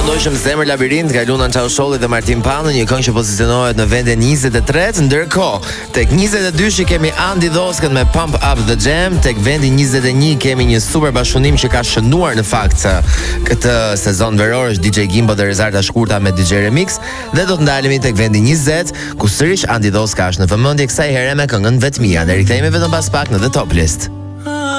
këndojshëm Zemër Labirint nga Luna Çausholli dhe Martin Pano, një këngë që pozicionohet në vendin 23, ndërkohë tek 22 kemi Andi Dhoskën me Pump Up the Jam, tek vendi 21 kemi një super bashkëpunim që ka shënuar në fakt këtë sezon veror, është DJ Gimbo dhe Rezarta Shkurta me DJ Remix, dhe do të ndalemi tek vendi 20 ku sërish Andi Dhoska është në vëmendje kësaj here me këngën Vetmia. Ne rikthehemi vetëm pas pak në The Top List.